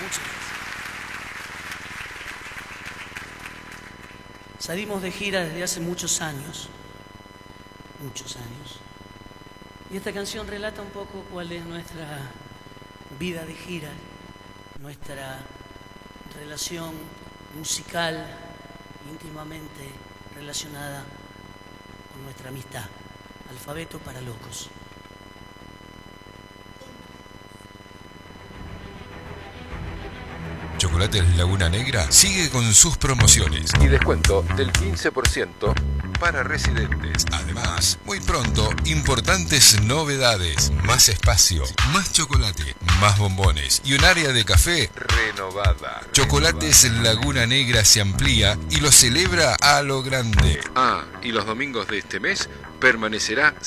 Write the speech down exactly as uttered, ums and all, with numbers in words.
Muchas gracias. Salimos de gira desde hace muchos años, muchos años, y esta canción relata un poco cuál es nuestra vida de gira, nuestra relación musical íntimamente relacionada con nuestra amistad. Alfabeto para locos. Chocolates Laguna Negra sigue con sus promociones y descuento del quince por ciento para residentes. Además, muy pronto, importantes novedades, más espacio, más chocolate, más bombones y un área de café renovada. Chocolates Laguna Negra se amplía y lo celebra a lo grande. Ah, y los domingos de este mes permanecerá